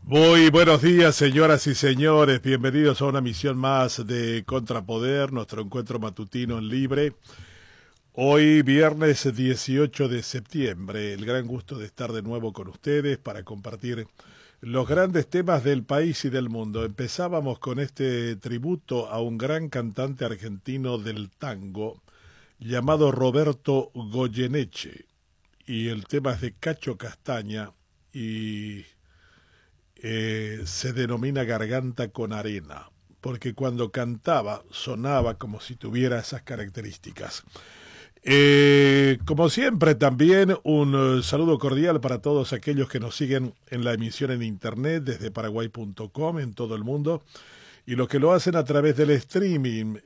Muy buenos días, señoras y señores. Bienvenidos a una misión más de Contrapoder, nuestro encuentro matutino en Libre. Hoy, viernes 18 de septiembre, el gran gusto de estar de nuevo con ustedes para compartir los grandes temas del país y del mundo. Empezábamos con este tributo a un gran cantante argentino del tango llamado Roberto Goyeneche. Y el tema es de Cacho Castaña y se denomina Garganta con Arena, porque cuando cantaba sonaba como si tuviera esas características. Como siempre, también un saludo cordial para todos aquellos que nos siguen en la emisión en internet desde paraguay.com en todo el mundo y los que lo hacen a través del streaming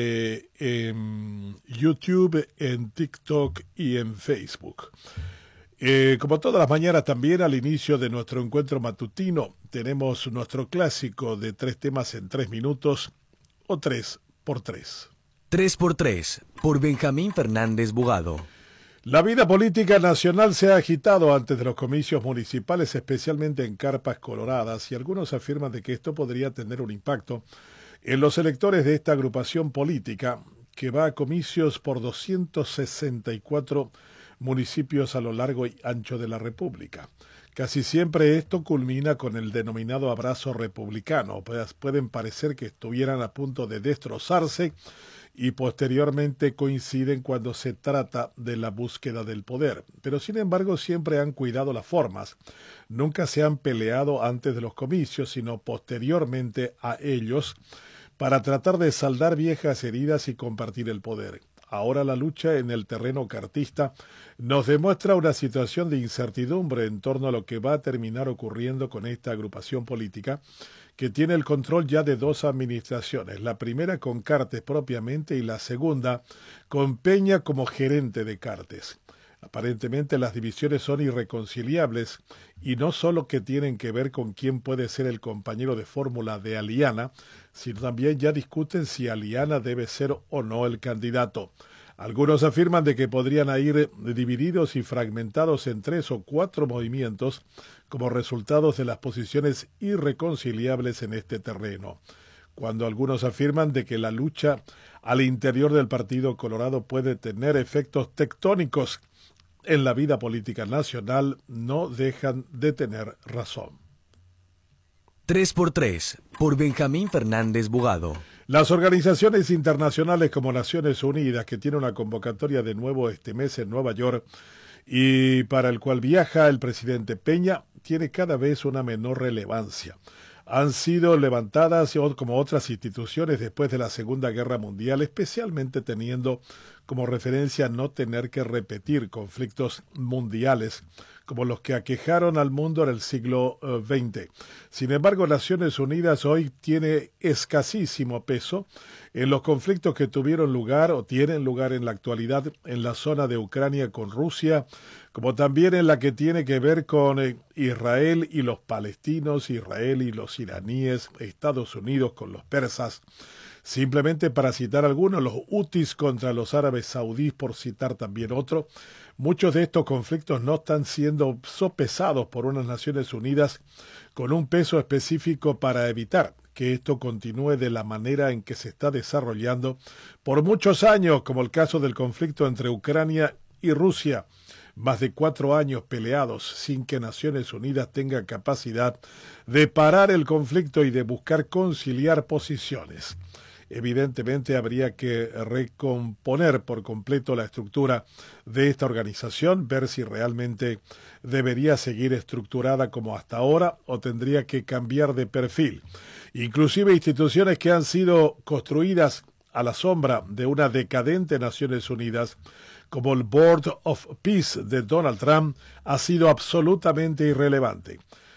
en YouTube, en TikTok y en Facebook. Como todas las mañanas también al inicio de nuestro encuentro matutino tenemos nuestro clásico de 3 temas en 3 minutos o 3x3. 3x3 por Benjamín Fernández Bugado. La vida política nacional se ha agitado antes de los comicios municipales, especialmente en carpas coloradas, y algunos afirman de que esto podría tener un impacto en los electores de esta agrupación política que va a comicios por 264 municipios a lo largo y ancho de la República. Casi siempre esto culmina con el denominado abrazo republicano, pues pueden parecer que estuvieran a punto de destrozarse y posteriormente coinciden cuando se trata de la búsqueda del poder. Pero sin embargo siempre han cuidado las formas. Nunca se han peleado antes de los comicios, sino posteriormente a ellos, para tratar de saldar viejas heridas y compartir el poder. Ahora la lucha en el terreno cartista nos demuestra una situación de incertidumbre en torno a lo que va a terminar ocurriendo con esta agrupación política que tiene el control ya de 2 administraciones, la primera con Cartes propiamente y la segunda con Peña como gerente de Cartes. Aparentemente las divisiones son irreconciliables y no solo que tienen que ver con quién puede ser el compañero de fórmula de Aliana, sino también ya discuten si Aliana debe ser o no el candidato. Algunos afirman de que podrían ir divididos y fragmentados en 3 o 4 movimientos como resultados de las posiciones irreconciliables en este terreno. Cuando algunos afirman de que la lucha al interior del Partido Colorado puede tener efectos tectónicos en la vida política nacional, no dejan de tener razón. 3x3 por Benjamín Fernández Bugado. Las organizaciones internacionales como Naciones Unidas, que tiene una convocatoria de nuevo este mes en Nueva York y para el cual viaja el presidente Peña, tiene cada vez una menor relevancia. Han sido levantadas como otras instituciones después de la Segunda Guerra Mundial, especialmente teniendo como referencia no tener que repetir conflictos mundiales como los que aquejaron al mundo en el siglo XX. Sin embargo, Naciones Unidas hoy tiene escasísimo peso en los conflictos que tuvieron lugar o tienen lugar en la actualidad en la zona de Ucrania con Rusia, como también en la que tiene que ver con Israel y los palestinos, Israel y los iraníes, Estados Unidos con los persas. Simplemente para citar algunos, los hutis contra los árabes saudíes, por citar también otro. Muchos de estos conflictos no están siendo sopesados por unas Naciones Unidas con un peso específico para evitar que esto continúe de la manera en que se está desarrollando por muchos años, como el caso del conflicto entre Ucrania y Rusia. Más de 4 años peleados sin que Naciones Unidas tenga capacidad de parar el conflicto y de buscar conciliar posiciones. Evidentemente habría que recomponer por completo la estructura de esta organización, ver si realmente debería seguir estructurada como hasta ahora o tendría que cambiar de perfil. Inclusive instituciones que han sido construidas a la sombra de una decadente Naciones Unidas, como el Board of Peace de Donald Trump, ha sido absolutamente irrelevante.